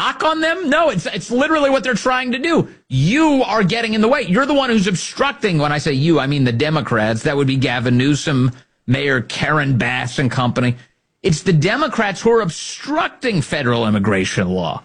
knock on them? No, it's literally what they're trying to do. You are getting in the way. You're the one who's obstructing. When I say you, I mean the Democrats. That would be Gavin Newsom, Mayor Karen Bass and company. It's the Democrats who are obstructing federal immigration law.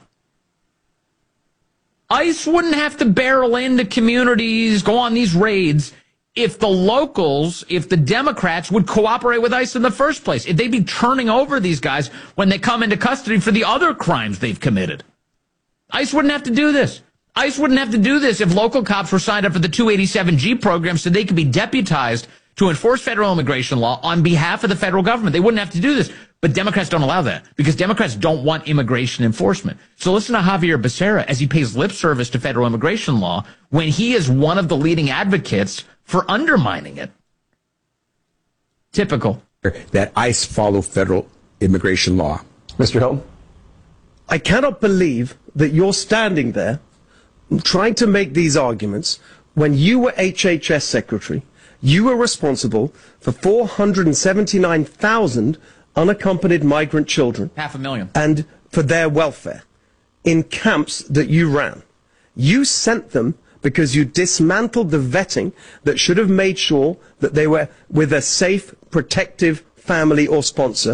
ICE wouldn't have to barrel into communities, go on these raids, if the locals, if the Democrats would cooperate with ICE in the first place. If they'd be turning over these guys when they come into custody for the other crimes they've committed. ICE wouldn't have to do this. ICE wouldn't have to do this if local cops were signed up for the 287G program so they could be deputized to enforce federal immigration law on behalf of the federal government. They wouldn't have to do this. But Democrats don't allow that because Democrats don't want immigration enforcement. So listen to Javier Becerra as he pays lip service to federal immigration law when he is one of the leading advocates for undermining it. Typical. That ICE follow federal immigration law. Mr. Hilton? I cannot believe that you're standing there trying to make these arguments when you were HHS Secretary. You were responsible for 479,000 unaccompanied migrant children. 500,000. And for their welfare in camps that you ran. You sent them because you dismantled the vetting that should have made sure that they were with a safe, protective family or sponsor.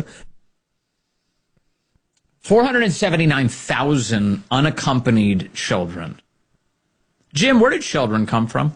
479,000 unaccompanied children. Jim, where did children come from?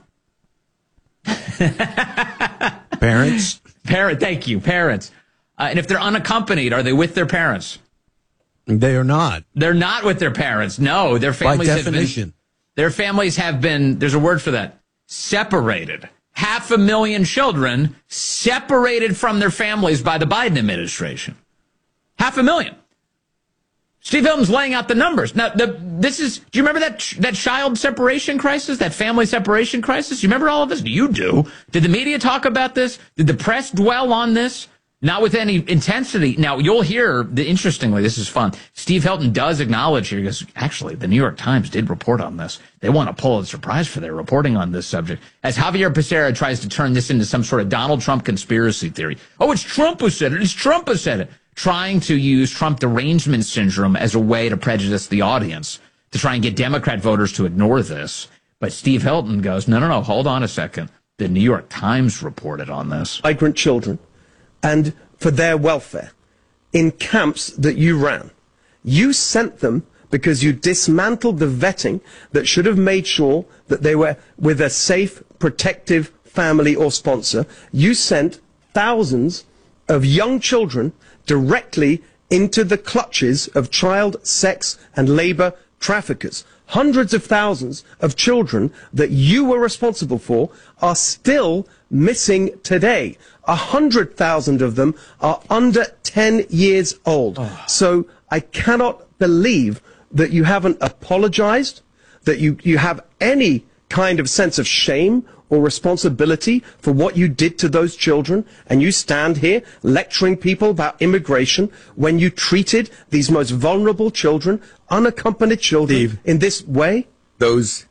Parents. Thank you, parents. And if they're unaccompanied, are they with their parents? They are not. They're not with their parents. No, their families By definition. Their families have been, there's a word for that, separated. 500,000 children separated from their families by the Biden administration. 500,000. Steve Hilton's laying out the numbers. Now, do you remember that child separation crisis, that family separation crisis? You remember all of this? You do. Did the media talk about this? Did the press dwell on this? Not with any intensity. Now, you'll hear, interestingly, this is fun. Steve Hilton does acknowledge here, because actually, the New York Times did report on this. They want a Pulitzer Prize for their reporting on this subject. As Javier Becerra tries to turn this into some sort of Donald Trump conspiracy theory. Oh, it's Trump who said it. It's Trump who said it. Trying to use Trump derangement syndrome as a way to prejudice the audience, to try and get Democrat voters to ignore this. But Steve Hilton goes, no, hold on a second. The New York Times reported on this. Migrant children. And for their welfare in camps that you ran. You sent them because you dismantled the vetting that should have made sure that they were with a safe, protective family or sponsor. You sent thousands of young children directly into the clutches of child sex and labor traffickers. Hundreds of thousands of children that you were responsible for are still missing today. 100,000 of them are under 10 years old. Oh. So I cannot believe that you haven't apologized, that you have any kind of sense of shame or responsibility for what you did to those children, and you stand here lecturing people about immigration when you treated these most vulnerable children, unaccompanied children, Steve, in this way? Those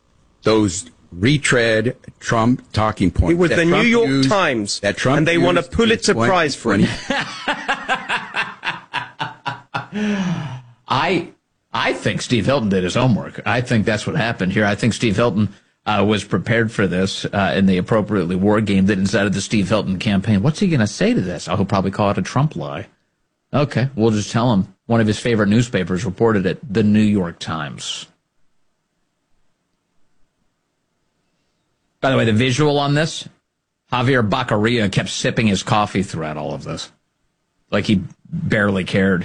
retread Trump talking points. It was the New York Times, and they won a Pulitzer Prize for it. I think Steve Hilton did his homework. I think that's what happened here. I think Steve Hilton was prepared for this, and they appropriately war gamed it inside of the Steve Hilton campaign. What's he going to say to this? Oh, he'll probably call it a Trump lie. Okay, we'll just tell him. One of his favorite newspapers reported it, the New York Times. By the way, the visual on this, Javier Baccaria kept sipping his coffee throughout all of this. Like he barely cared.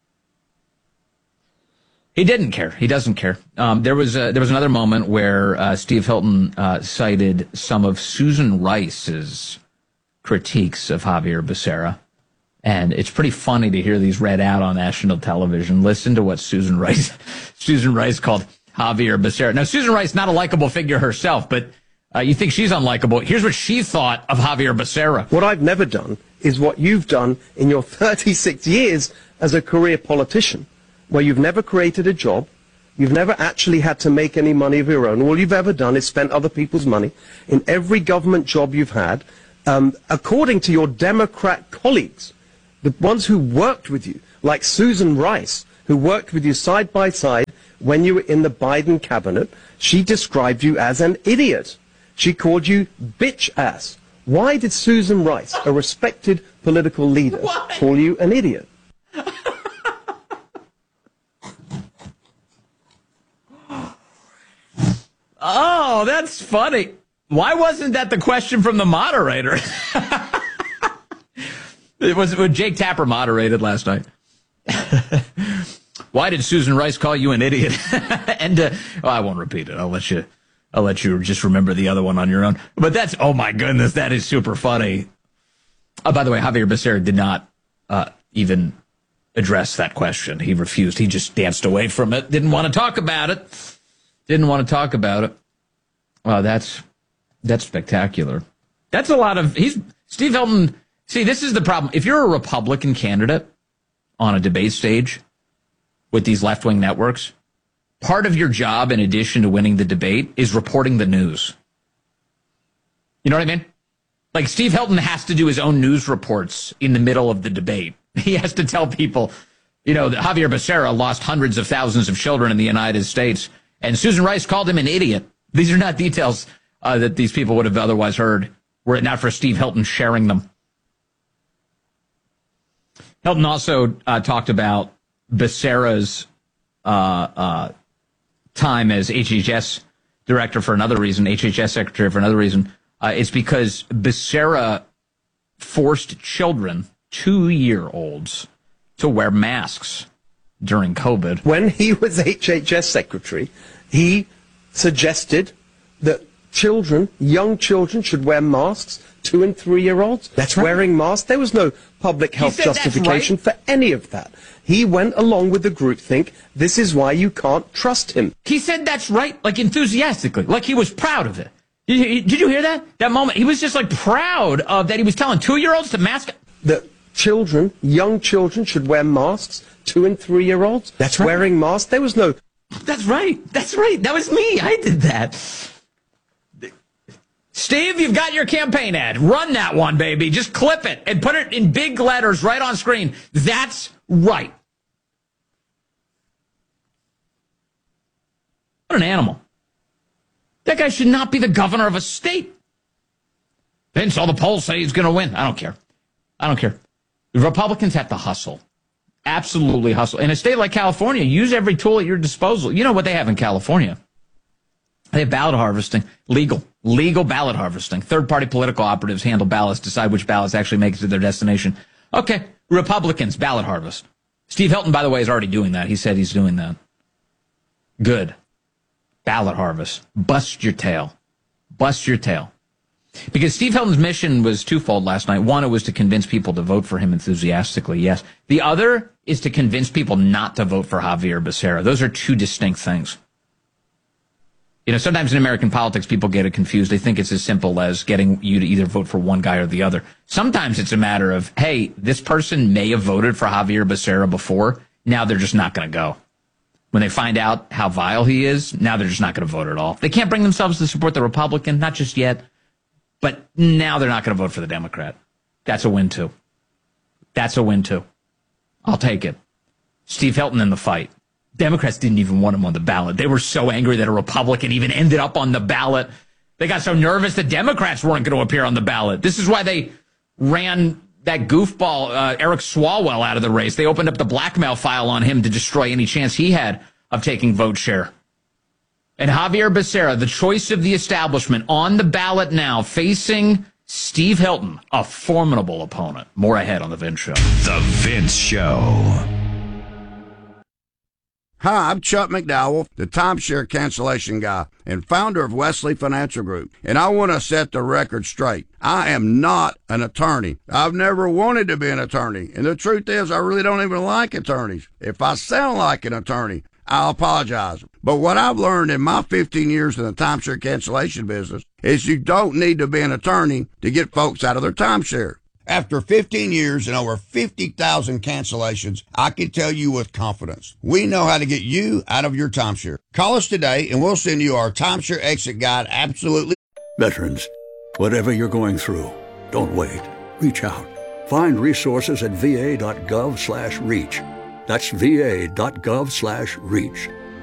He didn't care. He doesn't care. There was another moment where Steve Hilton cited some of Susan Rice's critiques of Javier Becerra. And it's pretty funny to hear these read out on national television. Listen to what Susan Rice called Javier Becerra. Now, Susan Rice, not a likable figure herself, but you think she's unlikable. Here's what she thought of Javier Becerra. What I've never done is what you've done in your 36 years as a career politician, where you've never created a job, you've never actually had to make any money of your own. All you've ever done is spent other people's money. In every government job you've had, according to your Democrat colleagues, the ones who worked with you, like Susan Rice, who worked with you side by side when you were in the Biden cabinet, she described you as an idiot. She called you bitch ass. Why did Susan Rice, a respected political leader, call you an idiot? Oh, that's funny. Why wasn't that the question from the moderator? It was when Jake Tapper moderated last night. Why did Susan Rice call you an idiot? And I won't repeat it. I'll let you just remember the other one on your own. But that's, oh my goodness, that is super funny. By the way, Javier Becerra did not even address that question. He refused. He just danced away from it. Didn't want to talk about it. Wow, that's spectacular. That's a lot of, Steve Helton. See, this is the problem. If you're a Republican candidate on a debate stage with these left-wing networks, part of your job, in addition to winning the debate, is reporting the news. You know what I mean? Like, Steve Helton has to do his own news reports in the middle of the debate. He has to tell people, that Javier Becerra lost hundreds of thousands of children in the United States, and Susan Rice called him an idiot. These are not details that these people would have otherwise heard were it not for Steve Helton sharing them. Helton also talked about Becerra's time as HHS director for another reason, HHS secretary for another reason. It's because Becerra forced children, 2-year-olds, to wear masks during COVID. When he was HHS secretary, he suggested that young children should wear masks, 2- and 3-year-olds. That's right. Wearing masks. There was no public health justification for any of that. He went along with the groupthink. This is why you can't trust him. He said that's right, like enthusiastically, like he was proud of it. Did you hear that? That moment, he was just like proud of that. He was telling 2-year-olds to mask. That young children should wear masks, 2- and 3-year-olds. That's right. Wearing masks. There was no. That's right. That was me. I did that. Steve, you've got your campaign ad. Run that one, baby. Just clip it and put it in big letters right on screen. That's right. What an animal. That guy should not be the governor of a state. Vince, all the polls say he's going to win. I don't care. The Republicans have to hustle. Absolutely hustle. In a state like California, use every tool at your disposal. You know what they have in California? They have ballot harvesting. Legal ballot harvesting. Third-party political operatives handle ballots, decide which ballots actually make it to their destination. Okay, Republicans, ballot harvest. Steve Helton, by the way, is already doing that. He said he's doing that. Good. Ballot harvest. Bust your tail. Because Steve Helton's mission was twofold last night. One, it was to convince people to vote for him enthusiastically, yes. The other is to convince people not to vote for Javier Becerra. Those are two distinct things. Sometimes in American politics, people get it confused. They think it's as simple as getting you to either vote for one guy or the other. Sometimes it's a matter of, hey, this person may have voted for Javier Becerra before. Now they're just not going to go. When they find out how vile he is, now they're just not going to vote at all. They can't bring themselves to support the Republican, not just yet. But now they're not going to vote for the Democrat. That's a win, too. I'll take it. Steve Helton in the fight. Democrats didn't even want him on the ballot. They were so angry that a Republican even ended up on the ballot. They got so nervous that Democrats weren't going to appear on the ballot. This is why they ran that goofball Eric Swalwell out of the race. They opened up the blackmail file on him to destroy any chance he had of taking vote share. And Javier Becerra, the choice of the establishment, on the ballot now, facing Steve Helton, a formidable opponent. More ahead on The Vince Show. The Vince Show. Hi, I'm Chuck McDowell, the timeshare cancellation guy and founder of Wesley Financial Group. And I want to set the record straight. I am not an attorney. I've never wanted to be an attorney. And the truth is, I really don't even like attorneys. If I sound like an attorney, I'll apologize. But what I've learned in my 15 years in the timeshare cancellation business is you don't need to be an attorney to get folks out of their timeshare. After 15 years and over 50,000 cancellations, I can tell you with confidence, we know how to get you out of your timeshare. Call us today and we'll send you our timeshare exit guide absolutely. Veterans, whatever you're going through, don't wait. Reach out. Find resources at va.gov/reach. That's va.gov/reach.